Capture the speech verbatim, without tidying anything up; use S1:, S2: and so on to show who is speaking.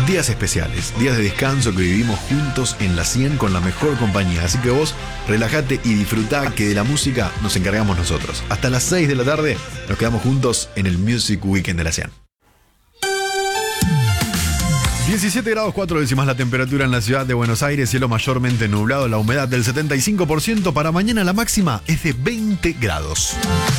S1: días especiales, días de descanso que vivimos juntos en la cien con la mejor compañía. Así que vos, relájate y disfrutá, que de la música nos encargamos nosotros. Hasta las seis de la tarde nos quedamos juntos en el Music Weekend de la cien. diecisiete grados cuatro décimas la temperatura en la ciudad de Buenos Aires, cielo mayormente nublado, la humedad del setenta y cinco por ciento. Para mañana la máxima es de veinte grados.